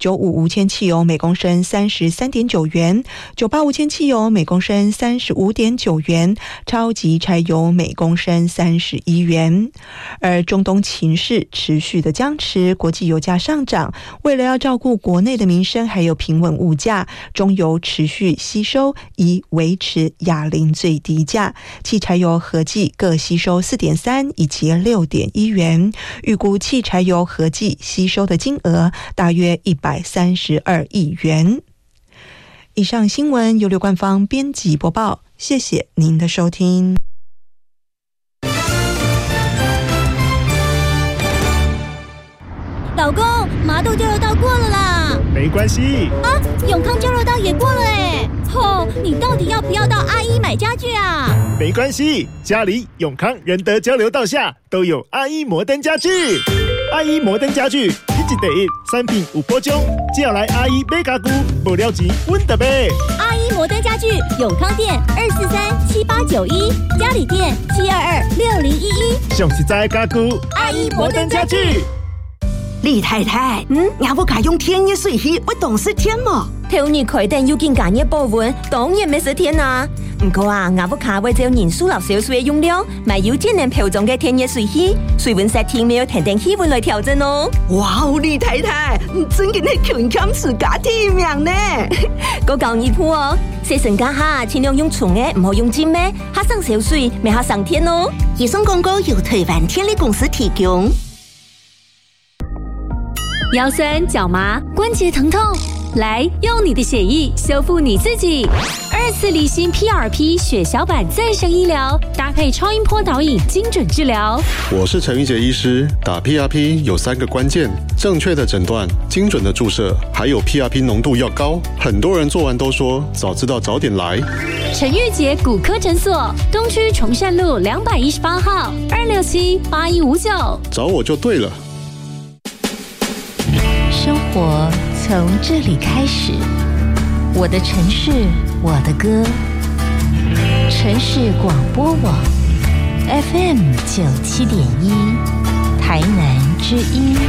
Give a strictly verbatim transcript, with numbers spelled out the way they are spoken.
九五无铅汽油每公升三十三点九元，九八无铅汽油每公升三十五点九元，超级柴油每公升三十一元。而中东情势持续的僵持，国际油价上涨，为了要照顾国内的民生还有平稳物价，中油持续吸收，以维持亚龄最低价，汽柴油合计各吸收 四点三 以及 六点一元，预估汽柴油合计吸收的金额大约一百三十二亿元。以上新闻由刘冠芳编辑播报，谢谢您的收听。 老公，麻豆交流道过了啦。 没关系啊，永康交流道也过了哎。吼，你到底要不要到阿一买家具啊？ 没关系，家里永康仁德交流道下都有阿一摩登家具。阿一摩登家具，一级第一，产品有保障，只要来阿一买家具，无了钱稳得买。 阿一摩登家具，永康店二四三七八九一，嘉里店七二二六零一一。 上实在的家具， 阿一摩登家具。 李太太，嗯，也要家用天热水器，我懂是天嘛？ 头你开灯要见隔热保温，当然没十天啦。不过啊，我不卡为咗年數流少少嘅用料，買有節能漂裝嘅天熱水器，水溫設定沒有特定氣溫來調整哦。 哇，李太太，你真嘅係全camp自家天命呢？ 我教你鋪哦，洗身家下盡量用純嘅，唔好用精咩，嚇上少水，咪嚇上天哦。 以上廣告由台灣天力公司提供。 腰酸、腳麻、關節疼痛，來用你的血液修復你自己。二次離心 P R P 血小板再生醫療，搭配超音波導引，精準治療。 我是陳玉潔醫師，打 P R P 有三個關鍵：正確的診斷、精準的注射，還有 P R P 濃度要高。很多人做完都說早知道早點來。 陳玉潔骨科診所，東區崇善路兩百一十八號，二六七八一五九， 找我就對了。 生活從這裡開始，我的城市，我的歌。城市廣播網 F M 九七點一，台南之音。